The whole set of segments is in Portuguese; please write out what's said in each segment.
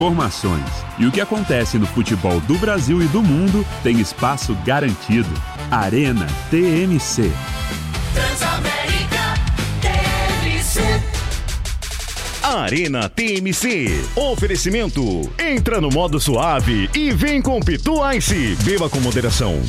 Informações. E o que acontece no futebol do Brasil e do mundo tem espaço garantido. Arena TMC. Transamérica TMC. Arena TMC. Oferecimento. Entra no modo suave e vem com Pitu Ice. Beba com moderação.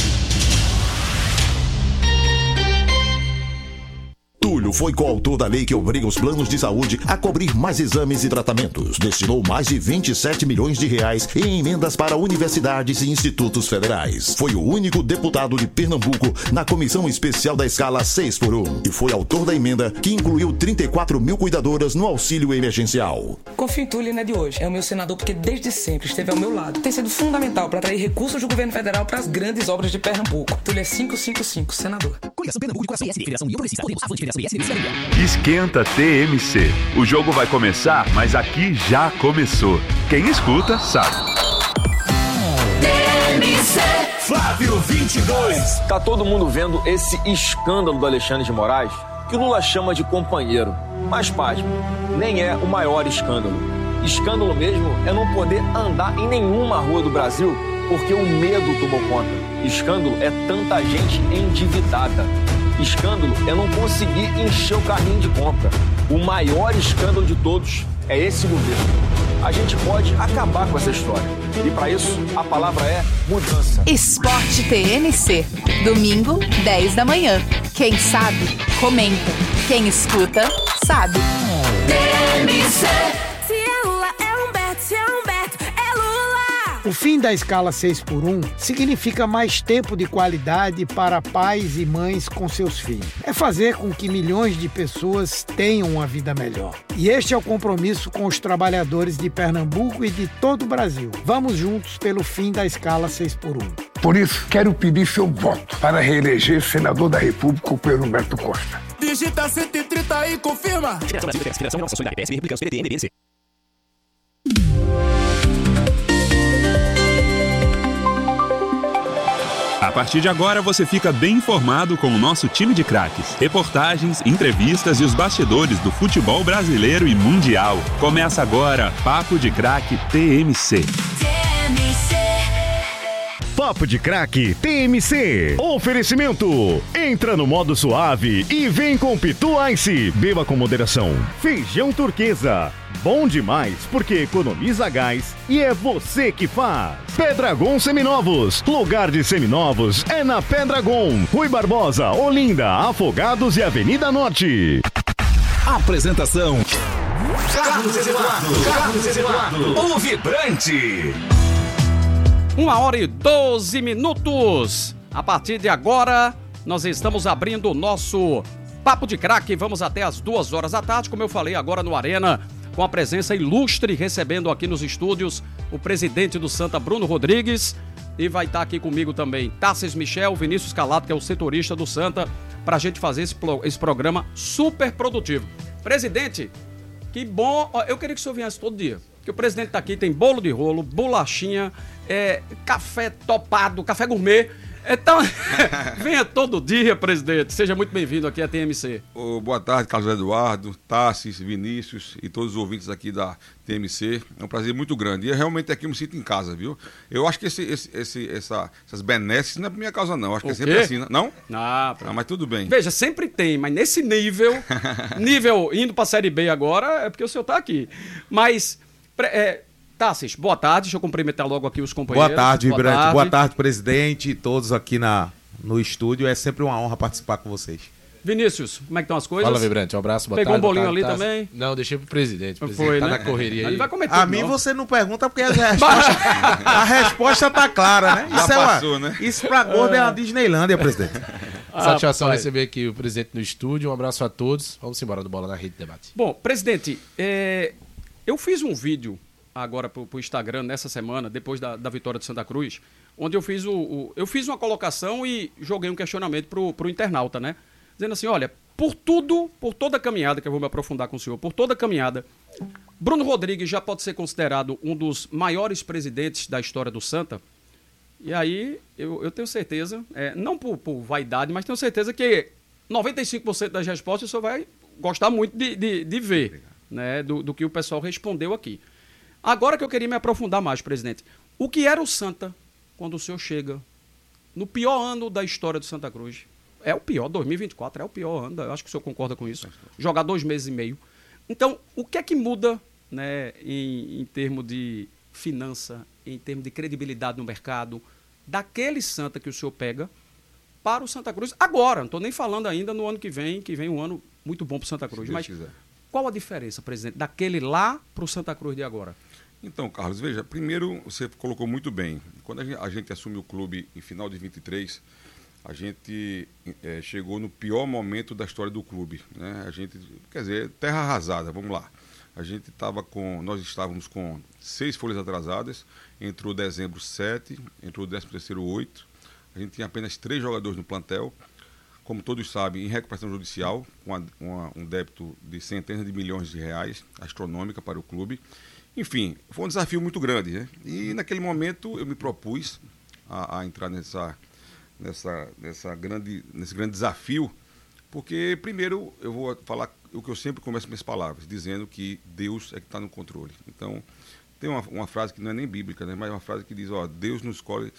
Túlio foi coautor da lei que obriga os planos de saúde a cobrir mais exames e tratamentos. Destinou mais de 27 milhões de reais em emendas para universidades e institutos federais. Foi o único deputado de Pernambuco na comissão especial da escala 6x1 e foi autor da emenda que incluiu 34 mil cuidadoras no auxílio emergencial. Confio em Túlio, não é de hoje. É o meu senador porque desde sempre esteve ao meu lado. Tem sido fundamental para atrair recursos do governo federal para as grandes obras de Pernambuco. Túlio é 555, senador. Coligação Pernambuco e Coração IS, Federação União Progressista, Podemos, Avante, Federação IS, Cidadania. Esquenta TMC. O jogo vai começar, mas aqui já começou. Quem escuta, sabe. TMC. Flávio 22. Tá todo mundo vendo esse escândalo do Alexandre de Moraes, que o Lula chama de companheiro. Mas, pasme, nem é o maior escândalo. Escândalo mesmo é não poder andar em nenhuma rua do Brasil porque o medo tomou conta. Escândalo é tanta gente endividada. Escândalo é não conseguir encher o carrinho de compra. O maior escândalo de todos é esse governo. A gente pode acabar com essa história. E para isso, a palavra é mudança. Esporte TMC. Domingo, 10 da manhã. Quem sabe, comenta. Quem escuta, sabe. TMC. Se é Lula, é Humberto. Se é Humberto, é Lula. O fim da escala 6x1 significa mais tempo de qualidade para pais e mães com seus filhos. É fazer com que milhões de pessoas tenham uma vida melhor. E este é o compromisso com os trabalhadores de Pernambuco e de todo o Brasil. Vamos juntos pelo fim da escala 6x1. Por isso, quero pedir seu voto para reeleger senador da República, o Pedro Humberto Costa. Digita 130 e confirma. Federação Brasil, Federação União da RPS, Republicanos, PDT, NBC. A partir de agora você fica bem informado com o nosso time de craques. Reportagens, entrevistas e os bastidores do futebol brasileiro e mundial. Começa agora Papo de Craque TMC. Papo de Craque TMC. Oferecimento. Entra no modo suave e vem com Pitu Ice. Beba com moderação. Feijão turquesa. Bom demais porque economiza gás e é você que faz. Pedragon Seminovos. Lugar de seminovos é na Pedragon. Rui Barbosa, Olinda, Afogados e Avenida Norte. Apresentação: Carlos Eduardo, o vibrante. 1h12. A partir de agora, nós estamos abrindo o nosso Papo de Craque. Vamos até as 2 horas da tarde, como eu falei agora no Arena, com a presença ilustre, recebendo aqui nos estúdios o presidente do Santa, Bruno Rodrigues, e vai estar aqui comigo também Tarcísio Michel, Vinícius Calato, que é o setorista do Santa, para a gente fazer esse programa super produtivo. Presidente, que bom, eu queria que o senhor viesse todo dia, porque o presidente está aqui, tem bolo de rolo, bolachinha, café topado, café gourmet. Então, venha todo dia, presidente. Seja muito bem-vindo aqui à TMC. Boa tarde, Carlos Eduardo, Tarcísio, Vinícius e todos os ouvintes aqui da TMC. É um prazer muito grande. E eu realmente aqui me sinto em casa, viu? Eu acho que essas benesses não é por minha causa, não. Acho que é sempre assim, não? Mas tudo bem. Veja, sempre tem, mas nesse nível indo para a Série B agora, é porque o senhor está aqui. Mas... Tarcísio, boa tarde, deixa eu cumprimentar logo aqui os companheiros. Boa tarde, Vibrante. Boa tarde, presidente, e todos aqui no estúdio. É sempre uma honra participar com vocês. Vinícius, como é que estão as coisas? Fala, Vibrante, um abraço, boa Pegou tarde. Um bolinho ali também? Não, deixei pro presidente. Foi, tá né? na correria aí. Ele vai comer tudo, a mim você não pergunta porque a resposta tá clara, né? Já passou, né? Isso pra gordo é a Disneylândia, presidente. Satisfação receber aqui o presidente no estúdio. Um abraço a todos. Vamos embora do Bola na Rede Debate. Bom, presidente, eu fiz um vídeo agora pro Instagram nessa semana, depois da vitória de Santa Cruz, onde eu fiz eu fiz uma colocação e joguei um questionamento pro internauta, né? Dizendo assim, olha, por toda a caminhada, que eu vou me aprofundar com o senhor, por toda a caminhada, Bruno Rodrigues já pode ser considerado um dos maiores presidentes da história do Santa? E aí, eu tenho certeza, não por vaidade, mas tenho certeza que 95% das respostas o senhor vai gostar muito de ver, né, do que o pessoal respondeu aqui. Agora que eu queria me aprofundar mais, presidente. O que era o Santa quando o senhor chega no pior ano da história do Santa Cruz? É o pior, 2024 é o pior ano, eu acho que o senhor concorda com isso. Jogar 2 meses e meio. Então, o que é que muda, né, em termos de finança, em termos de credibilidade no mercado, daquele Santa que o senhor pega para o Santa Cruz agora? Não estou nem falando ainda no ano que vem um ano muito bom para o Santa Cruz. Mas qual a diferença, presidente, daquele lá para o Santa Cruz de agora? Então, Carlos, veja, primeiro você colocou muito bem. Quando a gente assume o clube em final de 23, a gente chegou no pior momento da história do clube, né? A gente, quer dizer, terra arrasada, vamos lá. Nós estávamos com 6 folhas atrasadas, entrou dezembro 7, entrou 13º 8, a gente tinha apenas 3 jogadores no plantel, como todos sabem, em recuperação judicial, com um débito de centenas de milhões de reais, astronômica para o clube. Enfim, foi um desafio muito grande, né? E naquele momento eu me propus a entrar nesse grande desafio, porque primeiro eu vou falar o que eu sempre começo com minhas palavras, dizendo que Deus é que está no controle. Então, tem uma frase que não é nem bíblica, né? Mas uma frase que diz, Deus nos escolhe,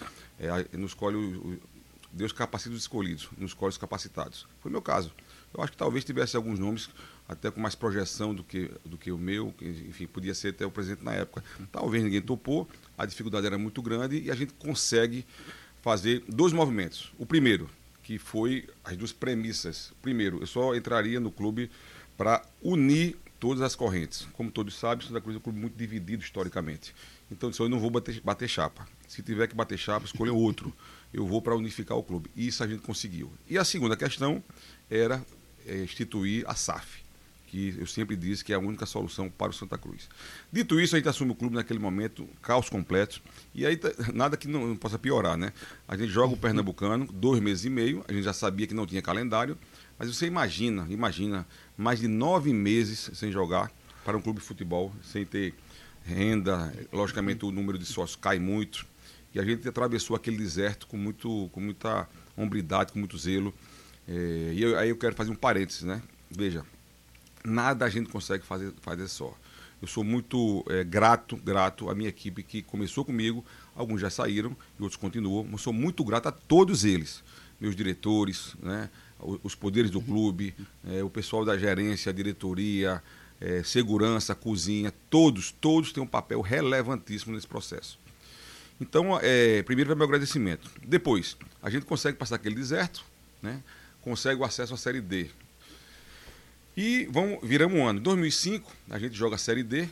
Deus capacita os escolhidos, nos escolhe os capacitados. Foi o meu caso. Eu acho que talvez tivesse alguns nomes até com mais projeção do que o meu, enfim, podia ser até o presidente na época. Talvez ninguém topou, a dificuldade era muito grande e a gente consegue fazer 2 movimentos. O primeiro, que foi as 2 premissas. Primeiro, eu só entraria no clube para unir todas as correntes. Como todos sabem, o Santa Cruz é um clube muito dividido historicamente. Então, eu não vou bater chapa. Se tiver que bater chapa, escolha outro. Eu vou para unificar o clube. Isso a gente conseguiu. E a segunda questão era instituir a SAF, que eu sempre disse que é a única solução para o Santa Cruz. Dito isso, a gente assume o clube naquele momento, caos completo, e aí nada que não possa piorar, né? A gente joga o Pernambucano, 2 meses e meio, a gente já sabia que não tinha calendário, mas você imagina, mais de 9 meses sem jogar para um clube de futebol, sem ter renda, logicamente o número de sócios cai muito, e a gente atravessou aquele deserto com muita hombridade, com muito zelo, aí eu quero fazer um parênteses, né? Veja, nada a gente consegue fazer só. Eu sou muito grato à minha equipe que começou comigo, alguns já saíram e outros continuam, mas sou muito grato a todos eles, meus diretores, né, os poderes do clube, o pessoal da gerência, a diretoria, segurança, cozinha, todos têm um papel relevantíssimo nesse processo. Então, primeiro vai meu agradecimento. Depois, a gente consegue passar aquele deserto, né, consegue o acesso à Série D. E viramos um ano. Em 2005, a gente joga a Série D.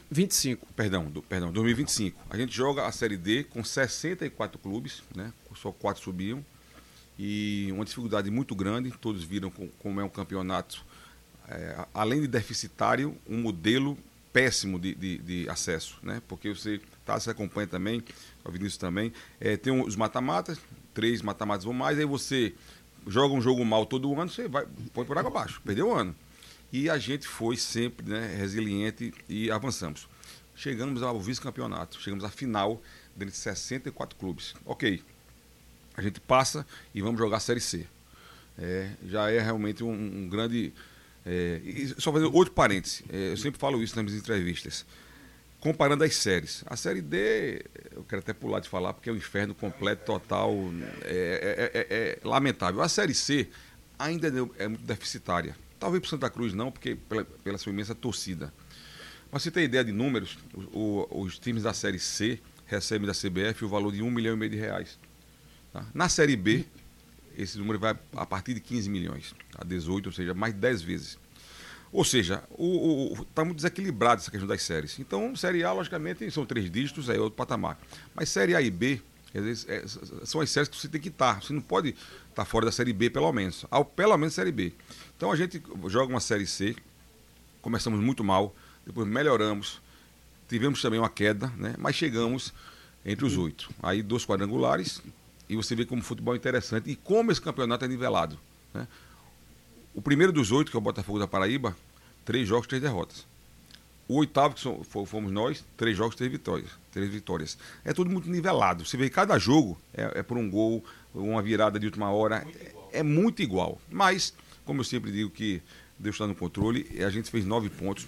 2025. A gente joga a Série D com 64 clubes, né? Só 4 subiam. E uma dificuldade muito grande. Todos viram como é um campeonato, além de deficitário, um modelo péssimo de acesso, né? Porque você acompanha também, o Vinícius também. Tem os mata-matas, 3 mata-matas ou mais. Aí você joga um jogo mal todo ano, você põe por água abaixo. Perdeu o ano. E a gente foi sempre, né, resiliente e avançamos. Chegamos ao vice-campeonato, chegamos à final dentre 64 clubes. Ok, a gente passa e vamos jogar a Série C. Já é realmente um grande... E só fazer outro parêntese, eu sempre falo isso nas minhas entrevistas. Comparando as séries. A Série D, eu quero até pular de falar, porque é um inferno completo, total, é lamentável. A Série C ainda é muito deficitária. Talvez para o Santa Cruz não, porque pela sua imensa torcida. Mas você tem ideia de números, os times da Série C recebem da CBF o valor de R$1,5 milhão de reais. Tá? Na Série B, esse número vai a partir de 15 milhões, a 18, ou seja, mais de 10 vezes. Ou seja, está muito desequilibrado essa questão das séries. Então, Série A, logicamente, são 3 dígitos, é outro patamar. Mas Série A e B, às vezes, são as séries que você tem que estar. Você não pode estar fora da Série B, pelo menos. Pelo menos Série B. Então, a gente joga uma Série C, começamos muito mal, depois melhoramos, tivemos também uma queda, né? Mas chegamos entre os 8. Aí 2 quadrangulares, e você vê como o futebol é interessante e como esse campeonato é nivelado, né? O primeiro dos 8, que é o Botafogo da Paraíba, 3 jogos, 3 derrotas. O 8º, que fomos nós, 3 jogos, 3 vitórias. É tudo muito nivelado. Você vê que cada jogo é por um gol, uma virada de última hora. É muito igual. Mas, como eu sempre digo que Deus está no controle, a gente fez 9 pontos.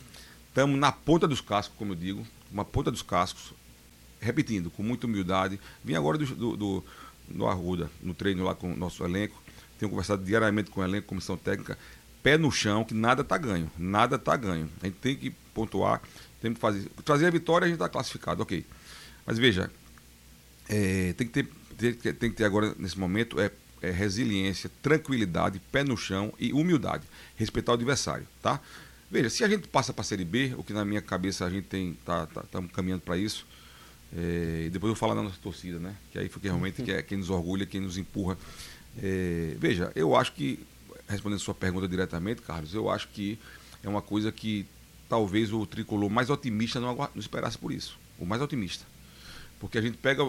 Estamos na ponta dos cascos, como eu digo, uma ponta dos cascos, repetindo, com muita humildade. Vim agora do Arruda, no treino lá com o nosso elenco, tenho conversado diariamente com o elenco, comissão técnica, pé no chão, que nada está ganho, nada está ganho. A gente tem que pontuar, tem que trazer a vitória, a gente está classificado, ok. Mas veja, tem que ter agora, nesse momento, resiliência, tranquilidade, pé no chão e humildade. Respeitar o adversário, tá? Veja, se a gente passa para a Série B, o que na minha cabeça a gente estamos caminhando para isso, e depois eu vou falar da nossa torcida, né? Que aí foi realmente quem nos orgulha, quem nos empurra. Veja, eu acho que, respondendo a sua pergunta diretamente, Carlos, eu acho que é uma coisa que talvez o tricolor mais otimista não esperasse por isso. O mais otimista. Porque a gente pega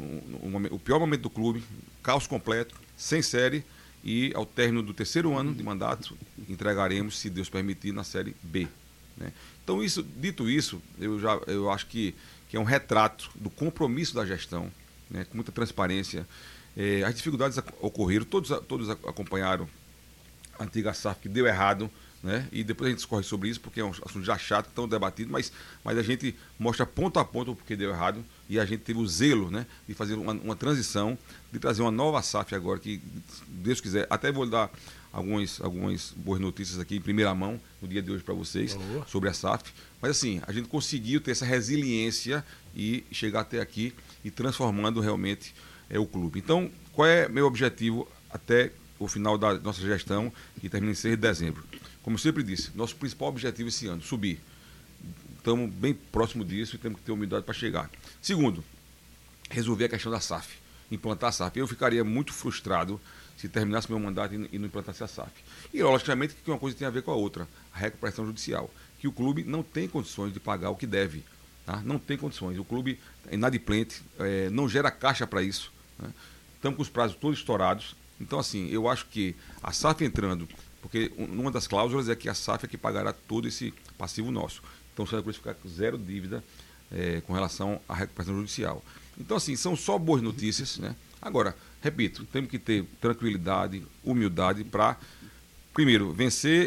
o pior momento do clube, caos completo, sem série, e ao término do 3º ano de mandato, entregaremos, se Deus permitir, na Série B. Né? Então, dito isso, eu acho que é um retrato do compromisso da gestão, né? Com muita transparência. As dificuldades ocorreram, todos acompanharam a antiga SAF que deu errado, né? E depois a gente discorre sobre isso, porque é um assunto já chato, tão debatido, mas a gente mostra ponto a ponto o porquê deu errado, e a gente teve o zelo, né, de fazer uma transição, de trazer uma nova SAF agora, que, Deus quiser, até vou dar algumas boas notícias aqui em primeira mão, no dia de hoje para vocês, sobre a SAF, mas assim, a gente conseguiu ter essa resiliência e chegar até aqui e transformando realmente o clube. Então, qual é meu objetivo até o final da nossa gestão, que termina em 6 de dezembro? Como eu sempre disse, nosso principal objetivo esse ano, subir. Estamos bem próximo disso e temos que ter humildade para chegar. Segundo, resolver a questão da SAF, implantar a SAF. Eu ficaria muito frustrado se terminasse meu mandato e não implantasse a SAF. E, logicamente, que uma coisa tem a ver com a outra, a recuperação judicial, que o clube não tem condições de pagar o que deve. Tá? Não tem condições. O clube é inadimplente, não gera caixa para isso. Né? Estamos com os prazos todos estourados. Então, assim, eu acho que a SAF entrando, porque uma das cláusulas é que a SAF é que pagará todo esse passivo nosso. Então, você vai ficar com zero dívida com relação à recuperação judicial. Então, assim, são só boas notícias, né? Agora, repito, temos que ter tranquilidade, humildade para, primeiro, vencer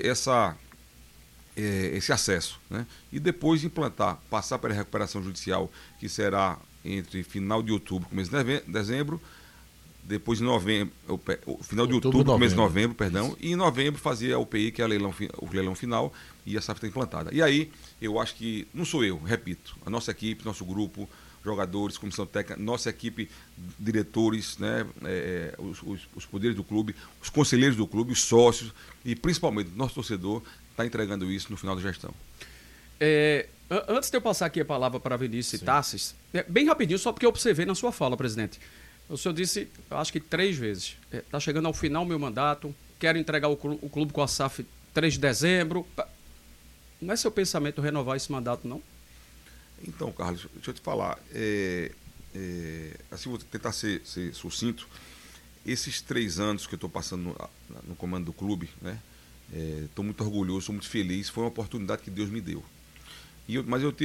esse acesso, né? E depois implantar, passar pela recuperação judicial, que será entre final de outubro, começo de dezembro, depois em novembro, final de outubro, começo de novembro, perdão, e em novembro fazer a UPI, que é o leilão final, e a SAF está implantada. E aí, eu acho que, não sou eu, repito, a nossa equipe, nosso grupo, jogadores, comissão técnica, nossa equipe, diretores, né, os poderes do clube, os conselheiros do clube, os sócios e principalmente nosso torcedor está entregando isso no final da gestão. Antes de eu passar aqui a palavra para Vinícius e Tassis, bem rapidinho, só porque eu observei na sua fala, presidente. O senhor disse, acho que 3 vezes, está chegando ao final meu mandato, quero entregar o clube com a SAF 3 de dezembro. Não é seu pensamento renovar esse mandato, não? Então, Carlos, deixa eu te falar. Assim, vou tentar ser sucinto. Esses 3 anos que eu estou passando no comando do clube, né? Estou muito orgulhoso, sou muito feliz. Foi uma oportunidade que Deus me deu. Mas eu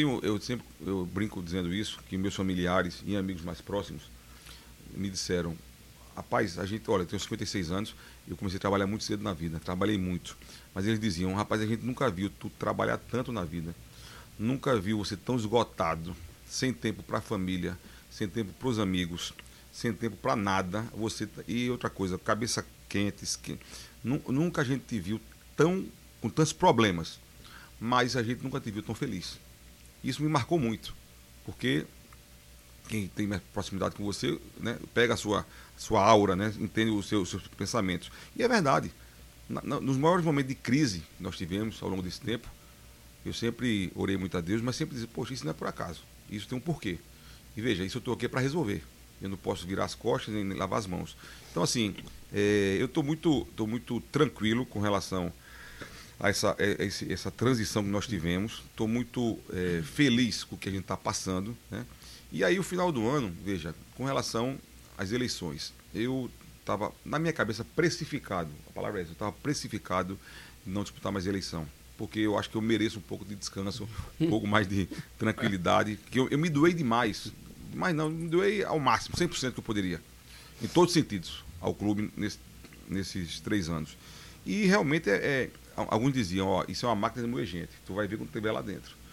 brinco dizendo isso, que meus familiares e amigos mais próximos me disseram: rapaz, eu tenho 56 anos, eu comecei a trabalhar muito cedo na vida, trabalhei muito. Mas eles diziam: rapaz, a gente nunca viu tu trabalhar tanto na vida. Nunca viu você tão esgotado, sem tempo para a família, sem tempo para os amigos, sem tempo para nada. E outra coisa, cabeça quente. Nunca a gente te viu com tantos problemas, mas a gente nunca te viu tão feliz. Isso me marcou muito, porque quem tem mais proximidade com você, né, pega a sua aura, né, entende os seus pensamentos. E é verdade. Nos maiores momentos de crise que nós tivemos ao longo desse tempo, eu sempre orei muito a Deus, mas sempre dizia: poxa, isso não é por acaso, isso tem um porquê. E veja, isso eu estou aqui para resolver. Eu não posso virar as costas nem lavar as mãos. Então, assim, eu estou muito tranquilo com relação a essa transição que nós tivemos. Estou muito feliz com o que a gente está passando, né? E aí, o final do ano, veja, com relação às eleições, eu estava, na minha cabeça, precificado, a palavra é essa, eu estava precificado em não disputar mais eleição, porque eu acho que eu mereço um pouco de descanso, um pouco mais de tranquilidade, que eu me doei demais, mas não, me doei ao máximo, 100% que eu poderia, em todos os sentidos, ao clube nesses 3 anos. E realmente, alguns diziam: isso é uma máquina de moer gente, tu vai ver quando estiver lá dentro.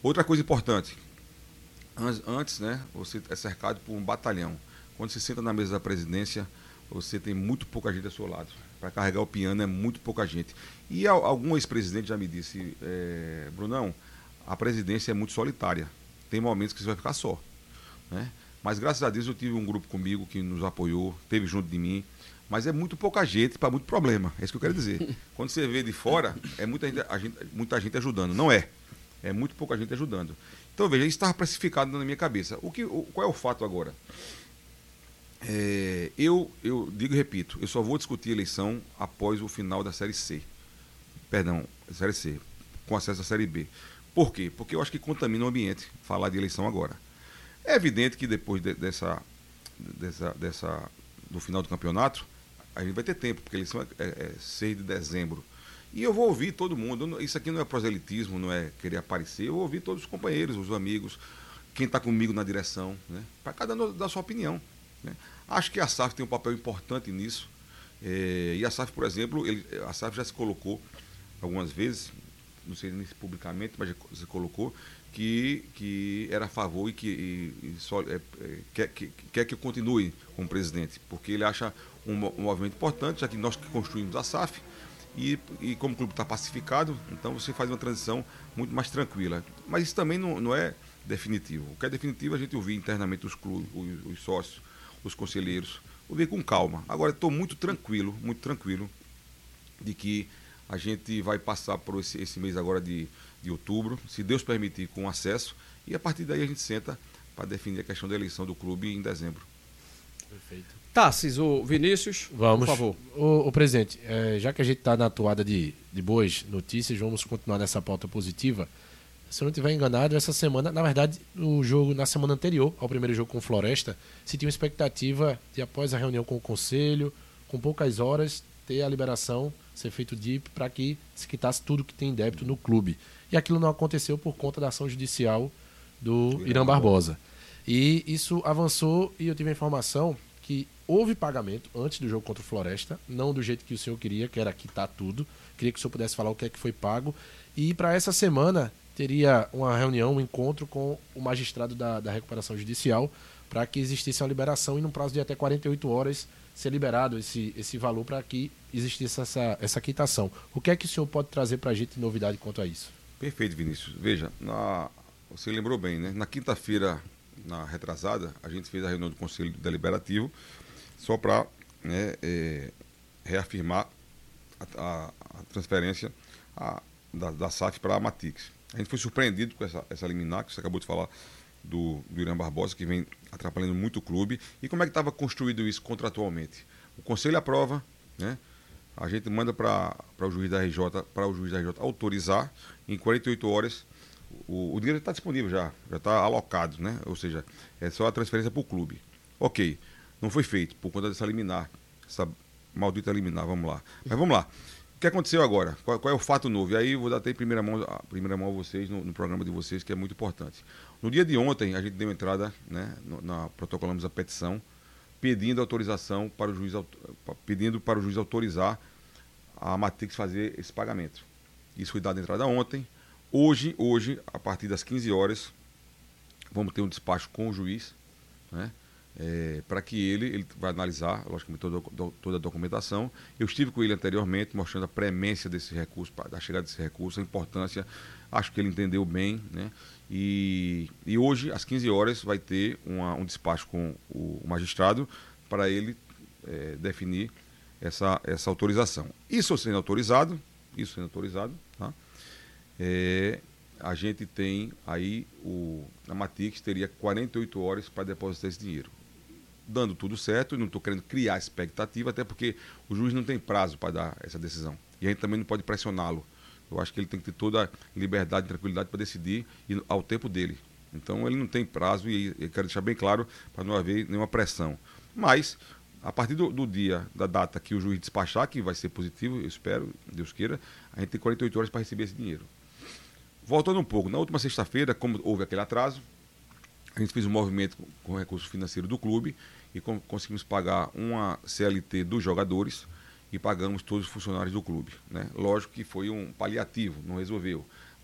Outra coisa importante, antes, né, você é cercado por um batalhão. Quando você senta na mesa da presidência, você tem muito pouca gente ao seu lado. Para carregar o piano é muito pouca gente. E algum ex-presidente já me disse, Brunão, a presidência é muito solitária. Tem momentos que você vai ficar só, né? Mas graças a Deus eu tive um grupo comigo que nos apoiou, esteve junto de mim. Mas é muito pouca gente para muito problema. É isso que eu quero dizer. Quando você vê de fora, é muita gente ajudando. Não é. É muito pouca gente ajudando. Então, veja, isso estava precificado na minha cabeça. Qual é o fato agora? Eu digo e repito, eu só vou discutir eleição após o final da Série C. Perdão, Série C, com acesso à Série B. Por quê? Porque eu acho que contamina o ambiente falar de eleição agora. É evidente que depois do final do campeonato, a gente vai ter tempo, porque a eleição é 6 de dezembro. E eu vou ouvir todo mundo. Isso aqui não é proselitismo, não é querer aparecer. Eu vou ouvir todos os companheiros, os amigos, quem está comigo na direção, né? Para cada um dar sua opinião, né? Acho que a SAF tem um papel importante nisso. E a SAF, por exemplo, a SAF já se colocou algumas vezes, não sei nem se publicamente, mas já se colocou, que era a favor e quer que eu continue como presidente, porque ele acha um movimento importante, já que nós que construímos a SAF, e como o clube está pacificado, então você faz uma transição muito mais tranquila. Mas isso também não é definitivo. O que é definitivo é a gente ouvir internamente os clubes, os sócios, os conselheiros, ouvir com calma. Agora, estou muito tranquilo de que a gente vai passar por esse mês agora de outubro, se Deus permitir, com acesso, e a partir daí a gente senta para definir a questão da eleição do clube em dezembro. Perfeito. Tarcísio, o Vinícius, vamos, por favor. O presidente, já que a gente está na toada de boas notícias, vamos continuar nessa pauta positiva. Se eu não estiver enganado, essa semana, na verdade, o jogo na semana anterior ao primeiro jogo com o Floresta, se tinha uma expectativa de, após a reunião com o Conselho, com poucas horas, ter a liberação, ser feito o DIP, para que se quitasse tudo que tem débito no clube. E aquilo não aconteceu por conta da ação judicial do Irã Barbosa. E isso avançou e eu tive a informação que houve pagamento antes do jogo contra o Floresta, não do jeito que o senhor queria, que era quitar tudo. Queria que o senhor pudesse falar o que é que foi pago. E para essa semana teria uma reunião, um encontro com o magistrado da recuperação judicial para que existisse uma liberação e num prazo de até 48 horas ser liberado esse valor para que existisse essa quitação. O que é que o senhor pode trazer para a gente de novidade quanto a isso? Perfeito, Vinícius. Veja, você lembrou bem, né? Na quinta-feira, na retrasada, a gente fez a reunião do Conselho Deliberativo só para reafirmar a transferência da SAF para a Matix. A gente foi surpreendido com essa liminar, que você acabou de falar, do Irã Barbosa, que vem atrapalhando muito o clube. E como é que estava construído isso contratualmente? O Conselho aprova, né? A gente manda para o juiz da RJ, autorizar, em 48 horas, o dinheiro está disponível já está alocado, né? Ou seja, é só a transferência para o clube. Ok, não foi feito por conta dessa liminar, essa maldita liminar, vamos lá. Mas vamos lá. O que aconteceu agora? Qual é o fato novo? E aí eu vou dar até em primeira mão a vocês, no programa de vocês, que é muito importante. No dia de ontem, a gente deu entrada, né, protocolamos a petição, pedindo autorização para o juiz autorizar a Matix fazer esse pagamento. Isso foi dado entrada ontem. Hoje, a partir das 15 horas, vamos ter um despacho com o juiz, né? Para que ele vai analisar, logicamente, toda a documentação. Eu estive com ele anteriormente, mostrando a premência desse recurso, da chegada desse recurso, a importância. Acho que ele entendeu bem, né? E hoje, às 15 horas, vai ter um despacho com o magistrado para ele definir essa autorização. Isso sendo autorizado, tá? A gente tem aí, a Matix teria 48 horas para depositar esse dinheiro. Dando tudo certo, e não estou querendo criar expectativa, até porque o juiz não tem prazo para dar essa decisão. E a gente também não pode pressioná-lo. Eu acho que ele tem que ter toda a liberdade e tranquilidade para decidir ao tempo dele. Então ele não tem prazo e eu quero deixar bem claro para não haver nenhuma pressão. Mas, a partir do dia, da data que o juiz despachar, que vai ser positivo, eu espero, Deus queira, a gente tem 48 horas para receber esse dinheiro. Voltando um pouco, na última sexta-feira, como houve aquele atraso, a gente fez um movimento com o recurso financeiro do clube e conseguimos pagar uma CLT dos jogadores e pagamos todos os funcionários do clube, né? Lógico que foi um paliativo, não resolveu,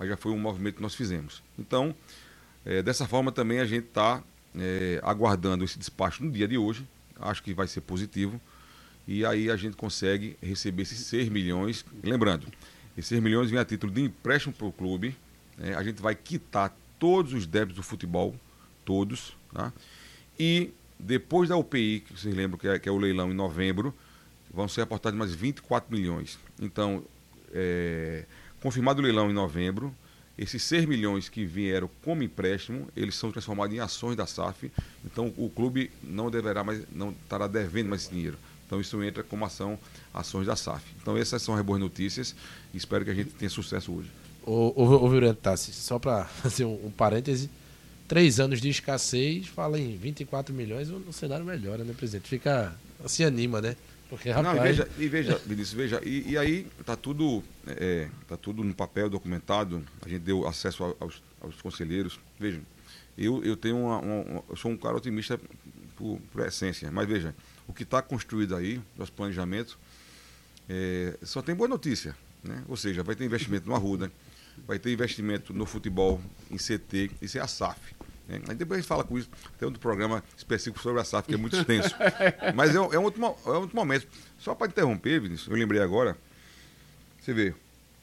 mas já foi um movimento que nós fizemos. Então, dessa forma também a gente está aguardando esse despacho no dia de hoje, acho que vai ser positivo, e aí a gente consegue receber esses 6 milhões. Lembrando, esses 6 milhões vêm a título de empréstimo para o clube, a gente vai quitar todos os débitos do futebol, todos, tá? E depois da UPI, que vocês lembram que é o leilão em novembro, vão ser aportados mais 24 milhões. Então, confirmado o leilão em novembro, esses 6 milhões que vieram como empréstimo, eles são transformados em ações da SAF, então o clube não estará devendo mais esse dinheiro. Então isso entra como ações da SAF. Então essas são as boas notícias e espero que a gente tenha sucesso hoje. Ô Virante Tassi, só para fazer um parêntese, 3 anos de escassez, fala em 24 milhões, o cenário melhora, né, presidente? Fica, se anima, né? Porque, rapaz... Não, veja, Vinícius, e aí está tudo no papel documentado, a gente deu acesso aos conselheiros. Vejam, eu tenho eu sou um cara otimista por essência, mas veja, o que está construído aí, nosso planejamento, só tem boa notícia, né? Ou seja, vai ter investimento no Arruda, vai ter investimento no futebol, em CT, isso é a SAF. Aí depois a gente fala com isso, tem outro programa específico sobre a SAF, que é muito extenso. Mas é um outro momento. Só para interromper, Vinícius, eu lembrei agora, você vê,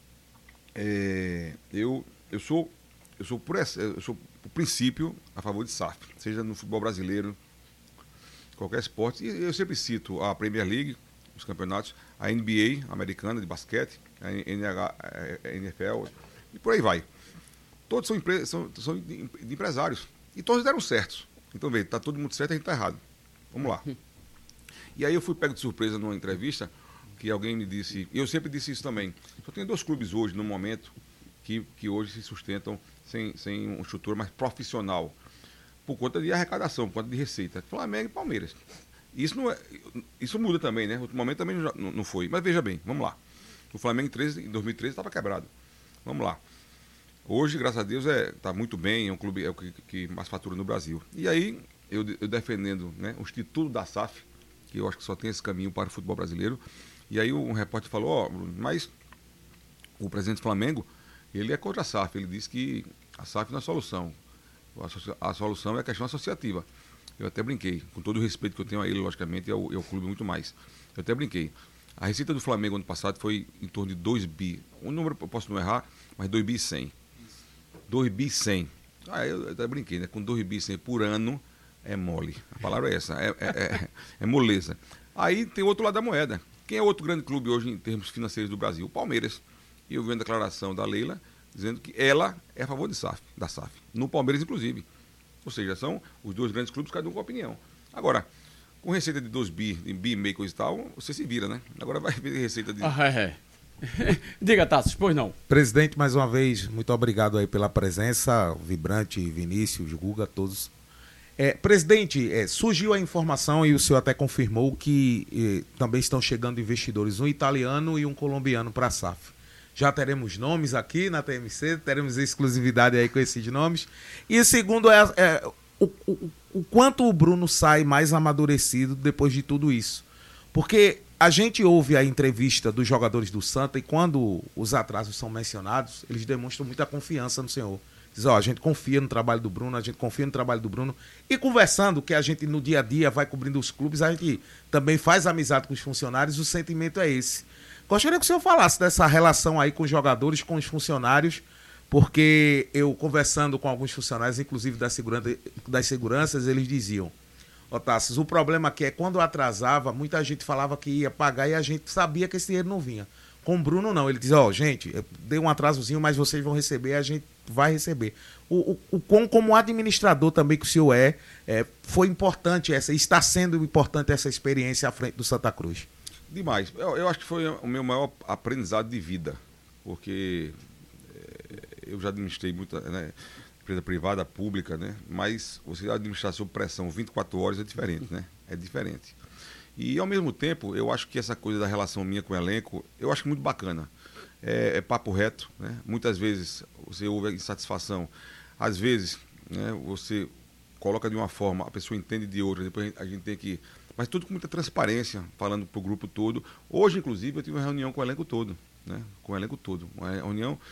eu sou por princípio a favor de SAF, seja no futebol brasileiro, qualquer esporte, e eu sempre cito a Premier League, os campeonatos, a NBA americana de basquete, a NFL, e por aí vai. Todos são de empresários. E todos deram certos. Então, veja, está todo mundo certo e a gente está errado. Vamos lá. E aí eu fui pego de surpresa numa entrevista que alguém me disse, e eu sempre disse isso também, só tem 2 clubes hoje, no momento, que hoje se sustentam sem uma estrutura mais profissional, por conta de arrecadação, por conta de receita. Flamengo e Palmeiras. Isso muda também, né? Outro momento também não foi. Mas veja bem, vamos lá. O Flamengo em 2013 estava quebrado. Vamos lá. Hoje, graças a Deus, está muito bem, é um clube que mais fatura no Brasil. E aí, eu defendendo, né, o Instituto da SAF, que eu acho que só tem esse caminho para o futebol brasileiro, e aí um repórter falou, mas o presidente do Flamengo, ele é contra a SAF, ele disse que a SAF não é a solução, a solução é a questão associativa. Eu até brinquei, com todo o respeito que eu tenho a ele, logicamente, e ao clube muito mais. Eu até brinquei. A receita do Flamengo ano passado foi em torno de 2 bi. Um número eu posso não errar, mas 2 bi 100. 2 bi 100. Eu até brinquei, né? Com 2 bi 100 por ano é mole. A palavra é essa, é moleza. Aí tem outro lado da moeda. Quem é outro grande clube hoje em termos financeiros do Brasil? O Palmeiras. E eu vi a declaração da Leila dizendo que ela é a favor da SAF. No Palmeiras, inclusive. Ou seja, são os 2 grandes clubes, cada um com opinião. Agora, com receita de 2 bi, de bi e meio, coisa e tal, você se vira, né? Agora vai ver receita de... Diga, Tassos, pois não. Presidente, mais uma vez, muito obrigado aí pela presença, Vibrante, Vinícius, Guga, todos. Presidente, surgiu a informação e o senhor até confirmou que também estão chegando investidores, um italiano e um colombiano para a SAF. Já teremos nomes aqui na TMC, teremos exclusividade aí com esses nomes. E o segundo o quanto o Bruno sai mais amadurecido depois de tudo isso. Porque a gente ouve a entrevista dos jogadores do Santa e quando os atrasos são mencionados, eles demonstram muita confiança no senhor. Diz, a gente confia no trabalho do Bruno, a gente confia no trabalho do Bruno. E conversando, que a gente no dia a dia vai cobrindo os clubes, a gente também faz amizade com os funcionários, o sentimento é esse. Gostaria que o senhor falasse dessa relação aí com os jogadores, com os funcionários, porque eu conversando com alguns funcionários, inclusive das seguranças, eles diziam, Tassos, o problema aqui é quando atrasava, muita gente falava que ia pagar e a gente sabia que esse dinheiro não vinha. Com o Bruno não, ele dizia, gente, dei um atrasozinho, mas vocês vão receber, a gente vai receber. Como administrador também que o senhor foi importante está sendo importante essa experiência à frente do Santa Cruz. Demais. Eu acho que foi o meu maior aprendizado de vida, porque eu já administrei muita, né, empresa privada, pública, né, mas você administrar sob pressão 24 horas é diferente, né? É diferente. E, ao mesmo tempo, eu acho que essa coisa da relação minha com o elenco, eu acho muito bacana. É papo reto, né? Muitas vezes você ouve a insatisfação, às vezes, né, você coloca de uma forma, a pessoa entende de outra, depois a gente tem que... Mas tudo com muita transparência, falando para o grupo todo. Hoje, inclusive, eu tive uma reunião com o elenco todo, né? Com o elenco todo. Uma reunião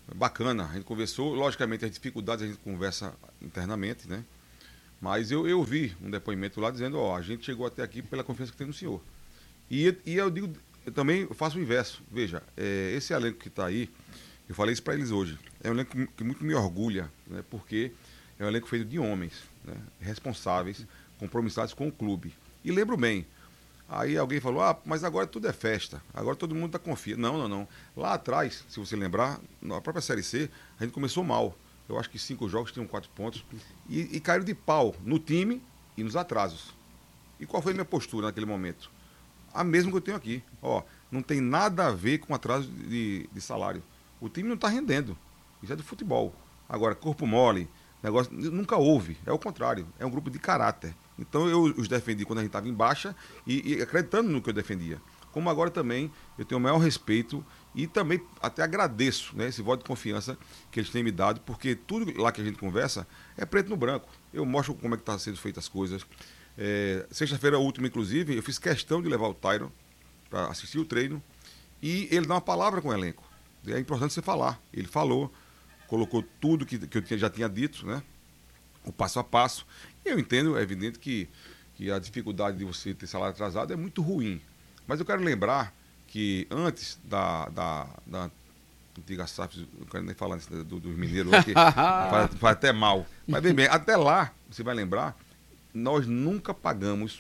bacana, a gente conversou, logicamente as dificuldades a gente conversa internamente, né? Mas eu vi um depoimento lá dizendo, a gente chegou até aqui pela confiança que tem no senhor. E eu digo, eu também faço o inverso. Veja, esse elenco que está aí, eu falei isso para eles hoje, é um elenco que muito me orgulha, né? Porque é um elenco feito de homens, né? Responsáveis, compromissados com o clube. E lembro bem, aí alguém falou, mas agora tudo é festa, agora todo mundo está confiando. Não. Lá atrás, se você lembrar, na própria Série C, a gente começou mal. Eu acho que 5 jogos tinham 4 pontos. E caíram de pau no time e nos atrasos. E qual foi a minha postura naquele momento? A mesma que eu tenho aqui. Não tem nada a ver com atraso de salário. O time não está rendendo. Isso é do futebol. Agora, corpo mole, negócio nunca houve. É o contrário. É um grupo de caráter. Então eu os defendi quando a gente estava em baixa e acreditando no que eu defendia. Como agora também eu tenho o maior respeito e também até agradeço, né, esse voto de confiança que eles têm me dado, porque tudo lá que a gente conversa é preto no branco. Eu mostro como é que estão sendo feitas as coisas. Sexta-feira última, inclusive, eu fiz questão de levar o Tyron para assistir o treino e ele dá uma palavra com o elenco. É importante você falar. Ele falou, colocou tudo que eu já tinha dito, né, o passo a passo. E eu entendo, é evidente que a dificuldade de você ter salário atrasado é muito ruim. Mas eu quero lembrar que antes da antiga SAF, não quero nem falar dos mineiros aqui, faz até mal. Mas bem, até lá, você vai lembrar, nós nunca pagamos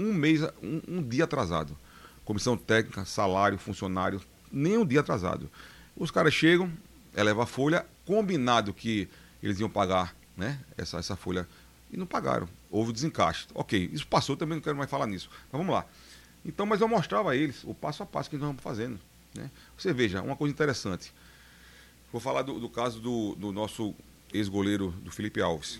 um dia atrasado. Comissão técnica, salário, funcionário, nem um dia atrasado. Os caras chegam, elevam a folha, combinado que eles iam pagar, né, essa folha, e não pagaram. Houve desencaixe. Ok, isso passou, também não quero mais falar nisso. Mas vamos lá. Então, mas eu mostrava a eles o passo a passo que nós vamos fazendo, né? Você veja, uma coisa interessante. Vou falar do caso do nosso ex-goleiro, do Felipe Alves.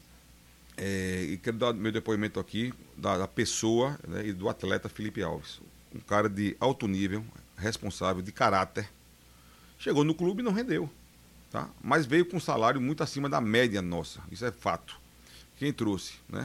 E quero dar meu depoimento aqui da pessoa, né, e do atleta Felipe Alves. Um cara de alto nível, responsável, de caráter. Chegou no clube e não rendeu, tá? Mas veio com um salário muito acima da média nossa. Isso é fato. Quem trouxe, né?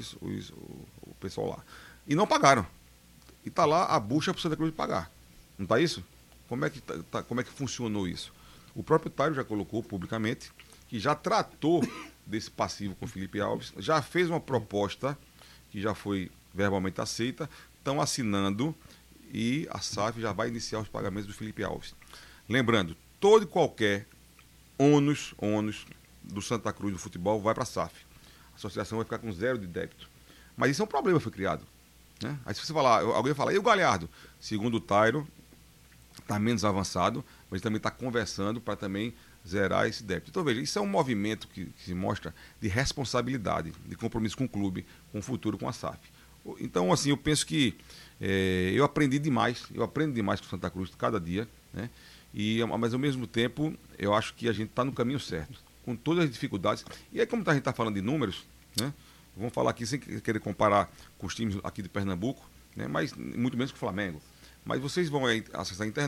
O pessoal lá. E não pagaram. E está lá a bucha para o Santa Cruz de pagar. Não está isso? Como é que funcionou isso? O próprio Tário já colocou publicamente que já tratou desse passivo com o Felipe Alves, já fez uma proposta que já foi verbalmente aceita, estão assinando e a SAF já vai iniciar os pagamentos do Felipe Alves. Lembrando, todo e qualquer ônus do Santa Cruz do futebol vai para a SAF. A associação vai ficar com 0 de débito. Mas isso é um problema que foi criado, né? Aí se você falar, alguém fala, e o Galhardo? Segundo o Tyron, está menos avançado, mas também está conversando para também zerar esse débito. Então veja, isso é um movimento que se mostra de responsabilidade, de compromisso com o clube, com o futuro, com a SAF. Então, assim, eu penso que eu aprendo demais com Santa Cruz cada dia, né? Mas ao mesmo tempo, eu acho que a gente está no caminho certo, com todas as dificuldades. E aí, como a gente está falando de números, né? Vamos falar aqui sem querer comparar com os times aqui de Pernambuco, né? Mas muito menos com o Flamengo. Mas vocês vão acessar a internet.